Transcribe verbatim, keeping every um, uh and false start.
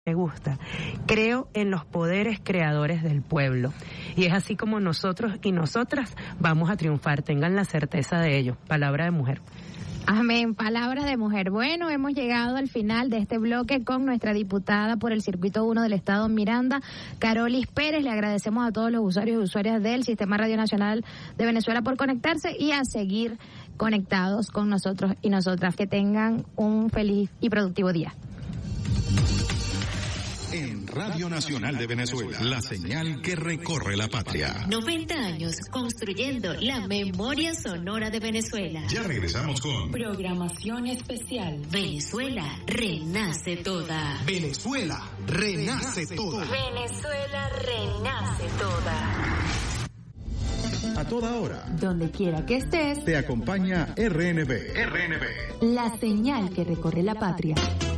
me gusta. Creo en los poderes creadores del pueblo. Y es así como nosotros y nosotras vamos a triunfar. Tengan la certeza de ello. Palabra de mujer. Amén, palabras de mujer. Bueno, hemos llegado al final de este bloque con nuestra diputada por el Circuito uno del Estado Miranda, Carolis Pérez. Le agradecemos a todos los usuarios y usuarias del Sistema Radio Nacional de Venezuela por conectarse y a seguir conectados con nosotros y nosotras. Que tengan un feliz y productivo día. En Radio Nacional de Venezuela, la señal que recorre la patria. noventa años construyendo la memoria sonora de Venezuela. Ya regresamos con programación especial. Venezuela renace toda. Venezuela renace toda. Venezuela renace toda. A toda hora, donde quiera que estés, te acompaña R N B. R N B. La señal que recorre la patria.